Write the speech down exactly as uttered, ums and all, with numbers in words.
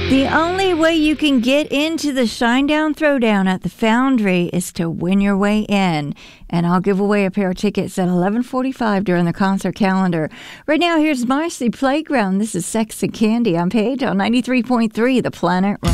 The only way you can get into the Shinedown Throwdown at the Foundry is to win your way in. And I'll give away a pair of tickets at eleven forty-five during the concert calendar. Right now, here's Marcy Playground. This is Sex and Candy on Paige on ninety-three point three, The Planet.